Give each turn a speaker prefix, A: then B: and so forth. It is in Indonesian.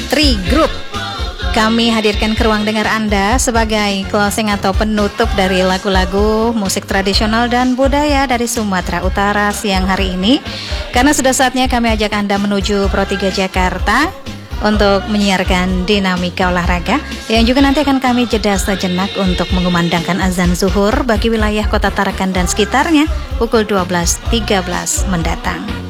A: Tri Group kami hadirkan ke ruang dengar Anda sebagai closing atau penutup dari lagu-lagu musik tradisional dan budaya dari Sumatera Utara siang hari ini. Karena sudah saatnya kami ajak Anda menuju Pro 3 Jakarta untuk menyiarkan dinamika olahraga yang juga nanti akan kami jeda sejenak untuk mengumandangkan azan zuhur bagi wilayah Kota Tarakan dan sekitarnya pukul 12.13 mendatang.